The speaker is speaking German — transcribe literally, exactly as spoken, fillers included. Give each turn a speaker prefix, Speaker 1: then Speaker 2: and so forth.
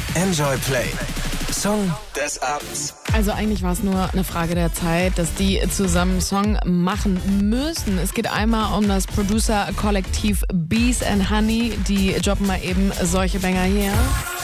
Speaker 1: Enjoy Play. Song des Abends.
Speaker 2: Also eigentlich war es nur eine Frage der Zeit, dass die zusammen einen Song machen müssen. Es geht einmal um das Producer-Kollektiv Bees and Honey. Die droppen mal eben solche Banger hier.